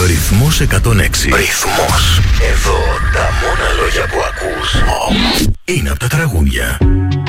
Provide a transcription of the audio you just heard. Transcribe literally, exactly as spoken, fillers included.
Ρυθμός εκατόν έξι. Ρυθμός. Εδώ τα μόνα λόγια που ακούς είναι από τα τραγούδια.